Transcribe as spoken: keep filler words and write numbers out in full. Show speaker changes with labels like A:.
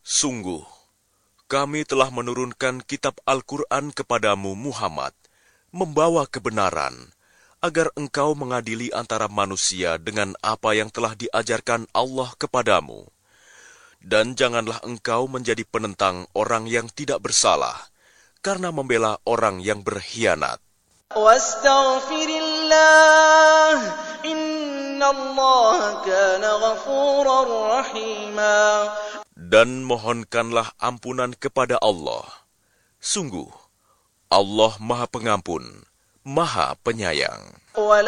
A: Sungguh, kami telah menurunkan kitab Al-Quran kepadamu Muhammad, membawa kebenaran, agar engkau mengadili antara manusia dengan apa yang telah diajarkan Allah kepadamu. Dan janganlah engkau menjadi penentang orang yang tidak bersalah, karena membela orang yang berkhianat.
B: Wastaghfirillah, innallaha kana ghafurar rahima.
A: Dan mohonkanlah ampunan kepada Allah. Sungguh, Allah Maha Pengampun, Maha Penyayang.